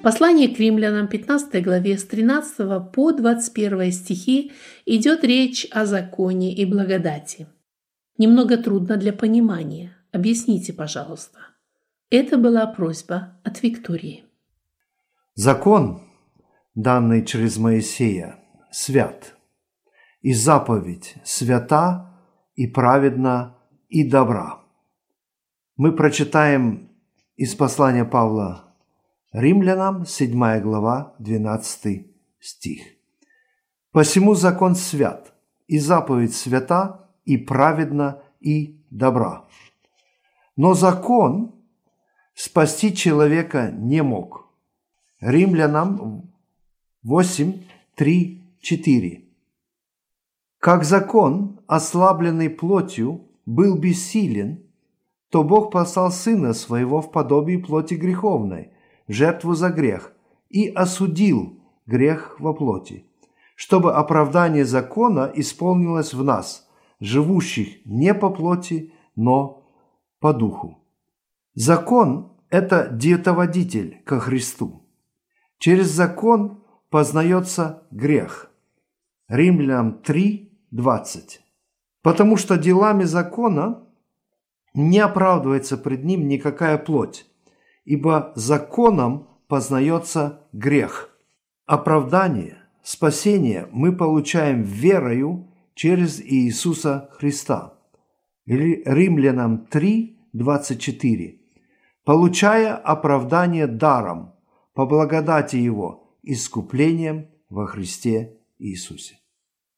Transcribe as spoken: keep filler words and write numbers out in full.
Послание к римлянам, пятнадцатой главе, с тринадцатого по двадцать первый стихи идет речь о законе и благодати. Немного трудно для понимания. Объясните, пожалуйста. Это была просьба от Виктории. Закон, данный через Моисея, свят, и заповедь свята и праведна и добра. Мы прочитаем из послания Павла Римлянам, седьмая глава, двенадцатый стих. «Посему закон свят, и заповедь свята, и праведна, и добра. Но закон спасти человека не мог». Римлянам восемь, три, четыре. «Как закон, ослабленный плотью, был бессилен, то Бог послал Сына Своего в подобии плоти греховной, в жертву за грех, и осудил грех во плоти, чтобы оправдание закона исполнилось в нас, живущих не по плоти, но по духу». Закон – это детоводитель ко Христу. Через закон познается грех. Римлянам три, двадцать. «Потому что делами закона не оправдывается пред ним никакая плоть, ибо законом познается грех». Оправдание, спасение мы получаем верою через Иисуса Христа. Римлянам три, двадцать четыре. «Получая оправдание даром, по благодати Его, искуплением во Христе Иисусе».